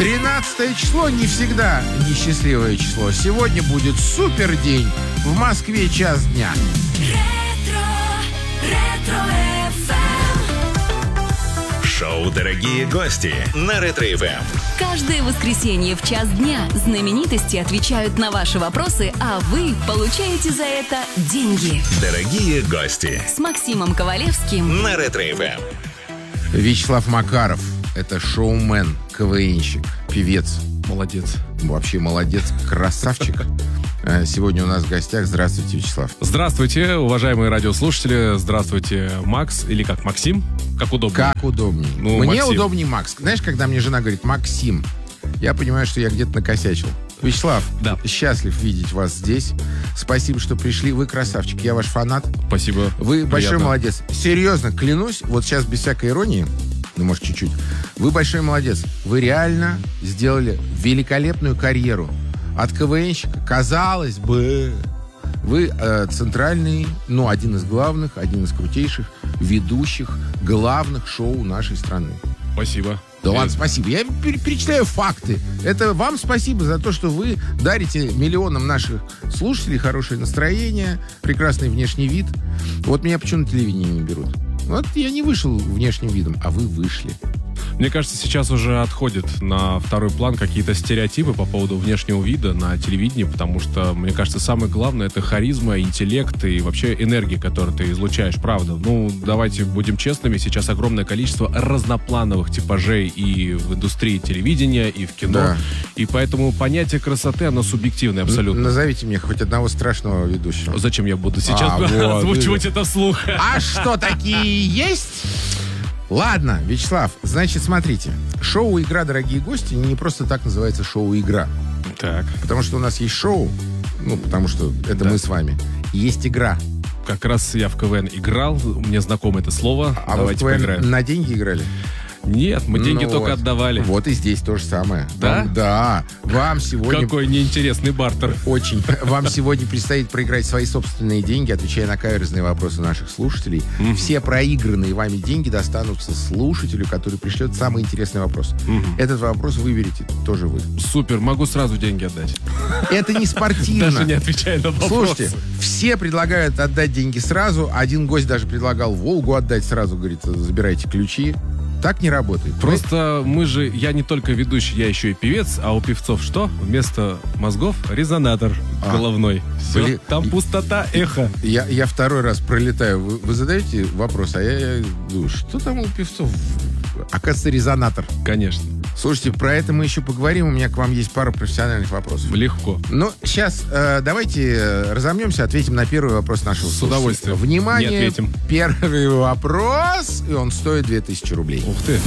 13 число не всегда несчастливое число. Сегодня будет супер день. В Москве час дня. Шоу «Дорогие гости» на Ретро-ФМ. Каждое воскресенье в час дня знаменитости отвечают на ваши вопросы, а вы получаете за это деньги. «Дорогие гости» С Максимом Ковалевским на Ретро-ФМ. Вячеслав Макаров. Это шоумен, КВНщик, певец. Молодец. Вообще молодец, красавчик. Сегодня у нас в гостях. Здравствуйте, Вячеслав. Здравствуйте, уважаемые радиослушатели. Здравствуйте, Макс. Или как, Максим? Как удобнее? Как удобнее. Ну, Мне Максим. удобнее Макс. Знаешь, когда мне жена говорит Максим, я понимаю, что я где-то накосячил. Вячеслав, Да. счастлив видеть вас здесь. Спасибо, что пришли. Вы красавчик. Я ваш фанат. Спасибо. Вы большой Приятно. молодец. Серьезно, клянусь, вот сейчас без всякой иронии, ну, может, чуть-чуть. Вы большой молодец. Вы реально сделали великолепную карьеру. От КВНщика, казалось бы, вы центральный, ну, один из главных, один из крутейших ведущих главных шоу нашей страны. Спасибо. Да ладно, спасибо. Я перечисляю факты. Это вам спасибо за то, что вы дарите миллионам наших слушателей хорошее настроение, прекрасный внешний вид. Вот меня почему на телевидении не берут? Вот я не вышел внешним видом, а вы вышли. Мне кажется, сейчас уже отходят на второй план какие-то стереотипы по поводу внешнего вида на телевидении, потому что, мне кажется, самое главное — это харизма, интеллект и вообще энергия, которую ты излучаешь, правда. Ну, давайте будем честными, сейчас огромное количество разноплановых типажей и в индустрии телевидения, и в кино, Да. и поэтому понятие красоты, оно субъективное абсолютно. Назовите мне хоть одного страшного ведущего. Зачем я буду сейчас вот, озвучивать это вслух? А что, такие есть? Ладно, Вячеслав, значит, смотрите. Шоу «Игра, дорогие гости» не просто так называется шоу «Игра». Так, Потому что у нас есть шоу, ну, потому что это Да. мы с вами. И есть игра. как раз я в КВН играл, мне знакомо это слово, А давайте вы в КВН поиграем. на деньги играли? Нет, мы деньги Ну только вот. отдавали. Вот и здесь то же самое. Да? Да. Вам сегодня... Какой неинтересный бартер. Очень. Вам сегодня предстоит проиграть свои собственные деньги, отвечая на каверзные вопросы наших слушателей. Все проигранные вами деньги достанутся слушателю, который пришлет самый интересный вопрос. Этот вопрос выберете тоже вы. Супер, могу сразу деньги отдать. Это не спортивно. Даже не отвечая на вопросы. Слушайте, все предлагают отдать деньги сразу. Один гость даже предлагал Волгу отдать сразу. Говорит, забирайте ключи. Так не работает. Просто я не только ведущий, я еще и певец, а у певцов что? Вместо мозгов резонатор головной. Все, Блин. там пустота, эхо. Я второй раз пролетаю. Вы задаете вопрос, а я думаю, что там у певцов? Оказывается, резонатор. Конечно, Слушайте, про это мы еще поговорим. У меня к вам есть пара профессиональных вопросов. легко. Ну, сейчас давайте разомнемся, ответим на первый вопрос нашего С слушателя. удовольствием. Внимание, Не ответим. первый вопрос, и он стоит 2000 рублей. Ух ты.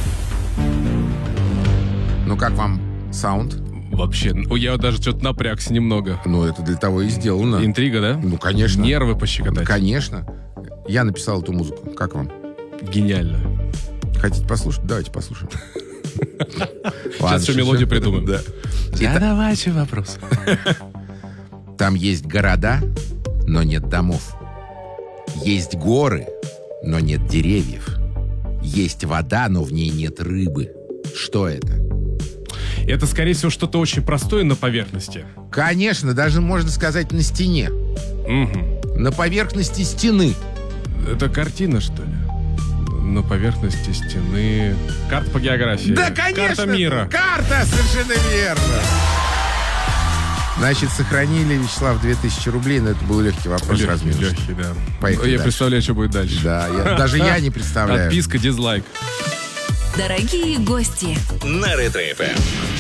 Ну, как вам саунд? Вообще, я даже что-то напрягся немного. Ну, это для того и сделано. Интрига, да? Ну, конечно. Нервы пощекотать. Конечно. Я написал эту музыку. Как вам? Гениально. Хотите послушать? Давайте послушаем. Сейчас еще мелодию придумаем. Да. Задавайте вопрос. Там есть города, но нет домов. Есть горы, но нет деревьев. Есть вода, но в ней нет рыбы. Что это? Это, скорее всего, что-то очень простое на поверхности. Конечно, даже можно сказать на стене. Мгм. На поверхности стены. Это картина, что ли? На поверхности стены. Карта по географии. Да, конечно! Карта мира. Карта, совершенно верно! Значит, сохранили, Вячеслав, 2000 рублей, но это был легкий вопрос. разминус. Легкий, да. Поехали Я дальше. представляю, что будет дальше. Да, даже я не представляю. Отписка, дизлайк. Дорогие гости, На Ретро-ФМ.